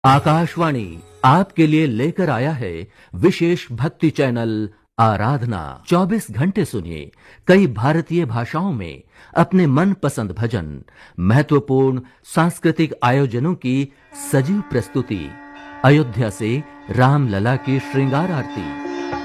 आकाशवाणी आपके लिए लेकर आया है विशेष भक्ति चैनल आराधना। 24 घंटे सुनिए कई भारतीय भाषाओं में अपने मनपसंद भजन, महत्वपूर्ण सांस्कृतिक आयोजनों की सजीव प्रस्तुति, अयोध्या से रामलला की श्रृंगार आरती,